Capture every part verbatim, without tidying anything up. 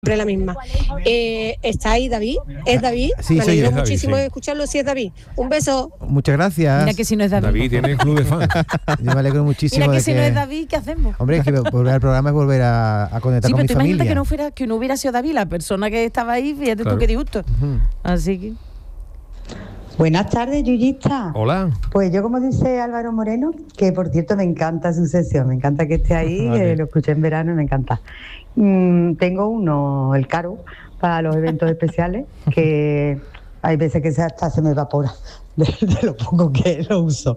Siempre la misma. Eh, ¿Está ahí David? ¿Es David? Sí, me soy yo. alegro Es David, muchísimo sí. de escucharlo si es David. Un beso. Muchas gracias. Mira que si no es David. David tiene club de fans. Yo me alegro muchísimo. Mira que de si no es David, ¿qué hacemos? Hombre, es que volver al programa es volver a, a conectar Sí, con pero mi tú familia. imagínate que no, fuera, que no hubiera sido David la persona que estaba ahí, fíjate Claro. tú qué disgusto. Ujú. Así que... Buenas tardes, Yuyista. Hola. Pues yo, como dice Álvaro Moreno, que por cierto me encanta su sesión, me encanta que esté ahí, Vale. eh, lo escuché en verano y me encanta. Mm, tengo uno, el caro, para los eventos especiales, que hay veces que se- hasta se me evapora de, de lo poco que lo uso.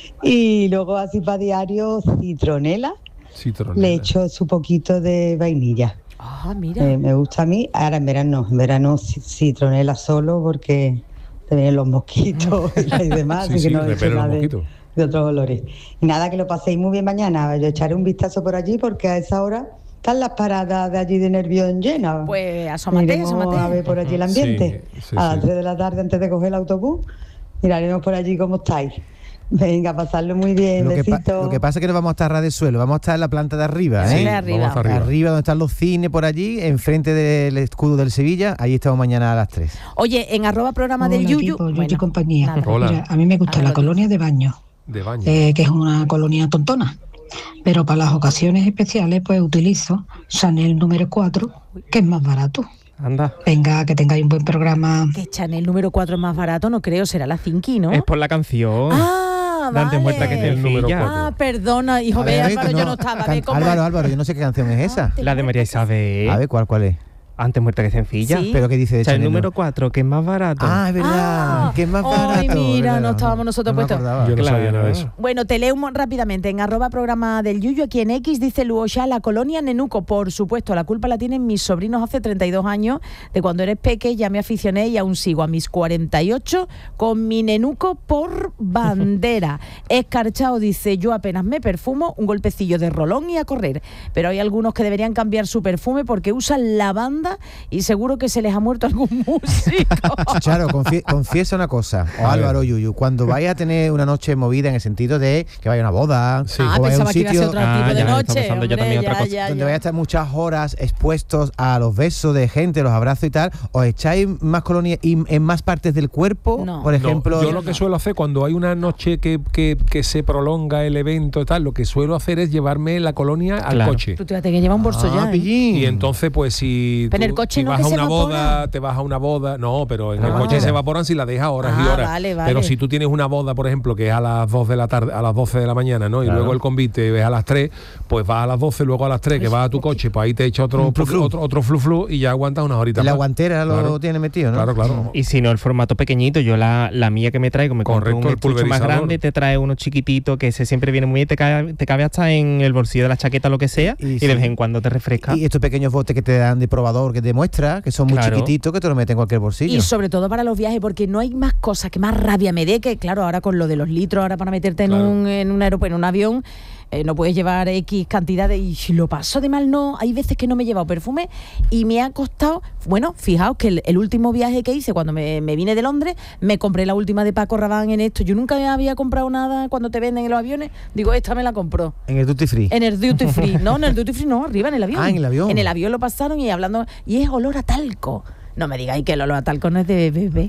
Y luego así para diario, citronela, Citronela. le echo su poquito de vainilla. Ah, mira. Eh, me gusta a mí, ahora en verano no, en verano ci- citronela solo porque te vienen los mosquitos y demás, Sí, así sí, que no he hecho repele los nada de, mosquitos. de otros olores. Y nada, que lo paséis muy bien mañana, yo echaré un vistazo por allí porque a esa hora están las paradas de allí de Nervión llenas. Pues asómate, Iremos asómate. a ver por allí el ambiente. Sí, sí, a las sí. tres de la tarde antes de coger el autobús, miraremos por allí cómo estáis. Venga, pasarlo muy bien, Lo que, pa- besitos. lo que pasa es que no vamos a estar a ras de suelo, vamos a estar en la planta de arriba, Sí, ¿eh? de arriba. Vamos hasta arriba. donde están los cines por allí, enfrente del escudo del Sevilla, ahí estamos mañana a las tres. Oye, en arroba programa del Hola, Yuyu... equipo, Yuyu Bueno, y compañía. nada. Hola. Mira, a mí me gusta Ah, la lo colonia de baño, De baño. eh, que es una colonia tontona. Pero para las ocasiones especiales, pues utilizo Chanel número cuatro, que es más barato. Anda. Venga, que tengáis un buen programa. Que Chanel número cuatro es más barato, no creo, será la Cinqui, ¿no? Es por la canción. Ah, Dante vale. muestra que es el número Sencilla. cuatro. Ah, perdona, hijo, A ve, ver, a ver, Álvaro, que yo no- no estaba. can- Ve cómo... Álvaro, Álvaro, yo no sé qué canción es esa. Te La de María Isabel. A ver, ¿cuál, cuál es? Antes muerta que sencilla. Sí. Pero ¿qué dice de O sea, el Chanel? número cuatro, que es más barato. Ah, es verdad, Ah, que es más ay, barato. mira, es verdad, no estábamos nosotros me puestos. acordaba. Yo no claro. sabía nada de eso. Bueno, te leo un- rápidamente. En arroba programa del Yuyu, aquí en X, dice Luosha, la colonia Nenuco. Por supuesto, la culpa la tienen mis sobrinos hace treinta y dos años. De cuando eres peque ya me aficioné y aún sigo a mis cuarenta y ocho con mi Nenuco por bandera. Escarchado dice, yo apenas me perfumo, un golpecillo de rolón y a correr. Pero hay algunos que deberían cambiar su perfume porque usan lavanda y seguro que se les ha muerto algún músico. Charo, confie- confiesa una cosa, o A Álvaro ver. Yuyu, cuando vaya a tener una noche movida en el sentido de que vaya a una boda, Sí. Ah, o vaya a un pensaba que iba a ser sitio otro Ah, tipo de ya, estaba noche. pensando yo hombre, también otra ya, cosa. ya, donde ya. vaya a estar muchas horas expuestos a los besos de gente, los abrazos y tal, ¿os echáis más colonia y en más partes del cuerpo? No. Por ejemplo, No, yo lo que suelo hacer cuando hay una noche que, que, que se prolonga el evento y tal, lo que suelo hacer es llevarme la colonia al Claro. coche. Tú fíjate que lleva un bolso Ah, ya. ¿eh? pillín. Y entonces, pues si, Pero tú- el coche si no vas que a se una evapora. boda, te vas a una boda, no, pero en el Ah. coche se evaporan si la dejas horas y Ah, horas. vale, vale. Pero si tú tienes una boda, por ejemplo, que es a las dos de la tarde, a las doce de la mañana, ¿no? Y Claro. luego el convite es a las tres, pues vas a las doce, luego a las tres, que vas a tu coche, pues ahí te echa otro Un flu flu. otro, otro flu flu y ya aguantas unas horitas la más. guantera lo Claro. tiene metido, ¿no? Claro, claro. Y si no, el formato pequeñito, yo la, la mía que me traigo, me compro Correcto, un el estuche más pulverizador. grande, te trae uno chiquitito que ese siempre viene muy bien, te cabe, te cabe hasta en el bolsillo de la chaqueta, lo que sea, Y y, sí. de vez en cuando te refresca. Y estos pequeños botes que te dan de probador, que te muestra, que son muy Claro. chiquititos, que te lo meten en cualquier bolsillo. Y sobre todo para los viajes, porque no hay más cosas que más rabia me dé que, claro, ahora con lo de los litros, ahora para meterte en, Claro. un, en un aeropuerto, en un avión, eh, no puedes llevar X cantidad de... Y si lo paso de mal, no. Hay veces que no me he llevado perfume y me ha costado... Bueno, fijaos que el, el último viaje que hice, cuando me, me vine de Londres, me compré la última de Paco Rabanne en esto. Yo nunca había comprado nada cuando te venden en los aviones. Digo, esta me la compró. En el duty free. En el duty free. No, en el duty free no, arriba en el avión. Ah, en el avión. En el avión lo pasaron y hablando... Y es olor a talco. No me digáis que el olor a talco no es de bebé.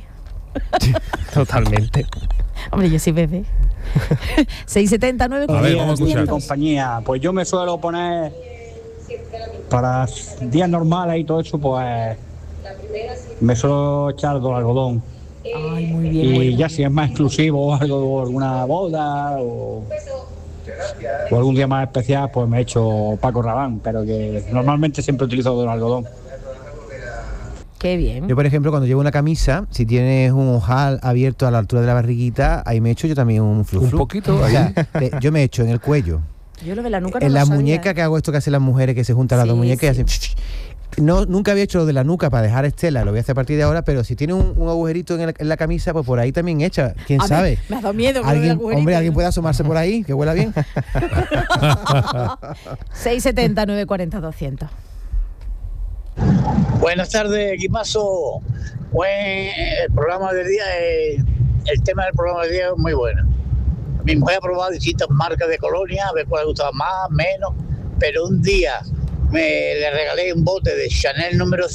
Totalmente. Hombre, yo soy bebé. seiscientos setenta y nueve A ver, vamos a escuchar. Compañía, pues yo me suelo poner para días normales y todo eso, pues me suelo echar dos algodón. Ay, muy bien. muy Y bien. ya si es más exclusivo o algo, alguna boda o, o algún día más especial, pues me echo Paco Rabanne, pero que normalmente siempre utilizo dos algodón. Qué bien. Yo, por ejemplo, cuando llevo una camisa, si tienes un ojal abierto a la altura de la barriguita, ahí me echo yo también un flu Un flu. poquito, O sea, ahí. te- yo me echo en el cuello, Yo lo de la nuca no en lo la sabía, muñeca, ¿eh? que hago esto que hacen las mujeres, que se juntan las Sí, dos muñecas sí. y hacen... No, nunca había hecho lo de la nuca para dejar estela, lo voy a hacer a partir de ahora, pero si tiene un, un agujerito en, el- en la camisa, pues por ahí también echa, quién A ver, sabe. me ha dado miedo con lo del ¿Alguien, agujerito, hombre, ¿no? alguien puede asomarse por ahí, que huela bien. seiscientos setenta, novecientos cuarenta, doscientos. Buenas tardes, equipazo. Buen, el programa del día, es- el tema del programa del día es muy bueno. Mi mujer ha probado distintas marcas de colonia, a ver cuál le gustaba más, menos, pero un día me le regalé un bote de Chanel número